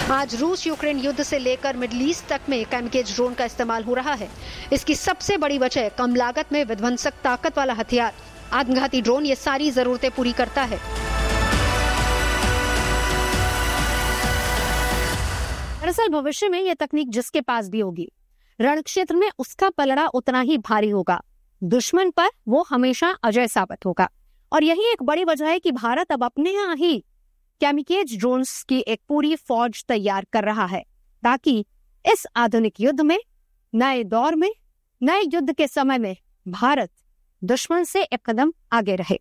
आज रूस यूक्रेन युद्ध से लेकर मिडिल ईस्ट तक में कैमिकेज ड्रोन का इस्तेमाल हो रहा है। इसकी सबसे बड़ी वजह कम लागत में विध्वंसक ताकत वाला हथियार। आत्मघाती ड्रोन ये सारी जरूरतें पूरी करता है। दरअसल भविष्य में यह तकनीक जिसके पास भी होगी, रण क्षेत्र में उसका पलड़ा उतना ही भारी होगा। दुश्मन पर वो हमेशा अजय साबित होगा। और यही एक बड़ी वजह है कि भारत अब अपने यहाँ ही कैमिकेज ड्रोन्स की एक पूरी फौज तैयार कर रहा है, ताकि इस आधुनिक युद्ध में, नए दौर में, नए युद्ध के समय में भारत दुश्मन से एक कदम आगे रहे।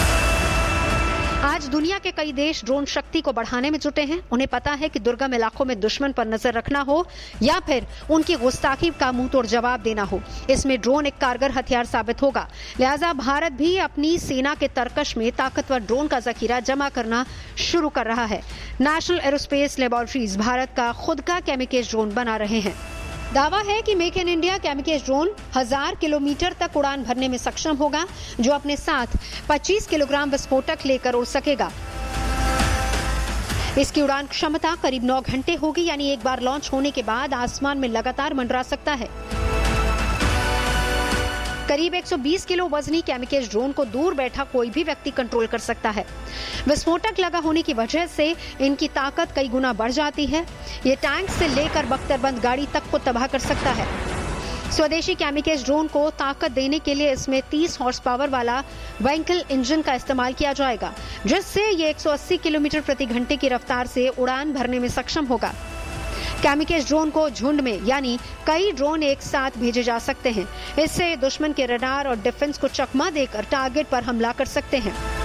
आज दुनिया के कई देश ड्रोन शक्ति को बढ़ाने में जुटे हैं। उन्हें पता है कि दुर्गम इलाकों में दुश्मन पर नजर रखना हो या फिर उनकी गुस्ताखी का मुंह तोड़ जवाब देना हो, इसमें ड्रोन एक कारगर हथियार साबित होगा। लिहाजा भारत भी अपनी सेना के तरकश में ताकतवर ड्रोन का जखीरा जमा करना शुरू कर रहा है। नेशनल एरोस्पेस लेबोरेटरीज भारत का खुद का कैमिकेज ड्रोन बना रहे हैं। दावा है कि make in India कैमिकेज drone 1000 kilometre तक उड़ान भरने में सक्षम होगा, जो अपने साथ 25 किलोग्राम विस्फोटक लेकर उड़ सकेगा। इसकी उड़ान क्षमता करीब 9 घंटे होगी, यानी एक बार लॉन्च होने के बाद आसमान में लगातार मंडरा सकता है। करीब 120 किलो वजनी कैमिकेज ड्रोन को दूर बैठा कोई भी व्यक्ति कंट्रोल कर सकता है। विस्फोटक लगा होने की वजह से इनकी ताकत कई गुना बढ़ जाती है। ये टैंक से लेकर बख्तरबंद गाड़ी तक को तबाह कर सकता है। स्वदेशी कैमिकेज ड्रोन को ताकत देने के लिए इसमें 30 हॉर्स पावर वाला व्हीकल इंजन का इस्तेमाल किया जाएगा, जिससे ये 180 किलोमीटर प्रति घंटे की रफ्तार से उड़ान भरने में सक्षम होगा। कैमिकेज ड्रोन को झुंड में, यानी कई ड्रोन एक साथ भेजे जा सकते हैं। इससे दुश्मन के रडार और डिफेंस को चकमा देकर टारगेट पर हमला कर सकते हैं।